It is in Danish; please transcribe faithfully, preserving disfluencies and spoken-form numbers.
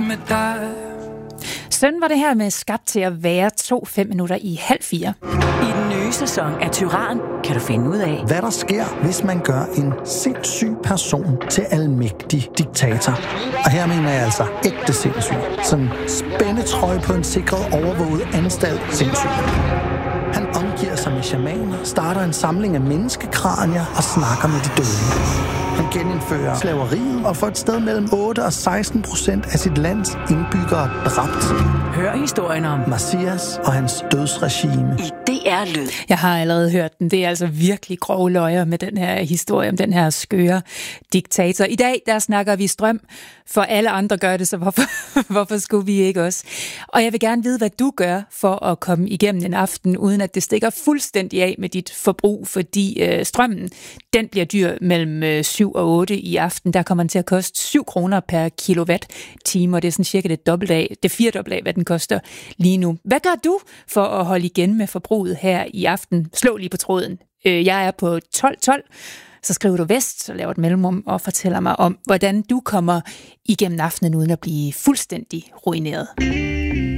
med dig. Sådan var det her med Skabt til at være to fem minutter i halv fire. I den nye sæson af Tyran kan du finde ud af, hvad der sker, hvis man gør en sindssyg person til almægtig diktator. Og her mener jeg altså ægte sindssyg. Sådan spændetrøje på en sikret overvåget anstalt sindssyg. Han omgiver sig med shamaner, starter en samling af menneskekranier og snakker med de døde. Han genindfører slaveriet og får et sted mellem otte og seksten procent af sit lands indbyggere dræbt. Hør historien om Messias og hans dødsregime i D R Lyd. Jeg har allerede hørt den. Det er altså virkelig grove løjer med den her historie om den her skøre diktator. I dag, der snakker vi strøm, for alle andre gør det, så hvorfor, hvorfor skulle vi ikke også? Og jeg vil gerne vide, hvad du gør for at komme igennem en aften, uden at det stikker fuldstændig af med dit forbrug, fordi øh, strømmen, den bliver dyr mellem øh, syv og otte i aften. Der kommer den til at koste syv kroner per kilowatt-time, og det er sådan cirka det dobbelt af, det firedobbelte af, hvad den koster lige nu. Hvad gør du for at holde igen med forbruget her i aften? Slå lige på tråden. Jeg er på tolv tolv, så skriver du vest, så laver et mellemrum og fortæller mig om, hvordan du kommer igennem aftenen uden at blive fuldstændig ruineret.